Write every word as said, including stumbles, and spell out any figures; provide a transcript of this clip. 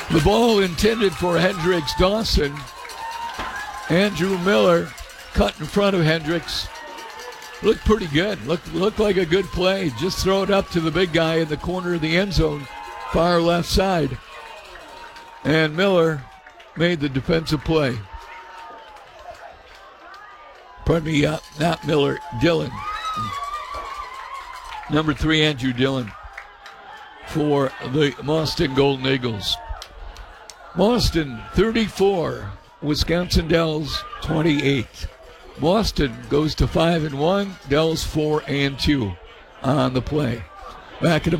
The ball intended for Hendricks Dawson. Andrew Miller cut in front of Hendricks. Looked pretty good. Looked, looked like a good play. Just throw it up to the big guy in the corner of the end zone, far left side. And Miller made the defensive play. Pardon me, uh, not Miller, Dillon. Number three, Andrew Dillon for the Boston Golden Eagles. Boston thirty-four, Wisconsin Dells twenty-eight. Boston goes to five and one, Dells four and two on the play. Back in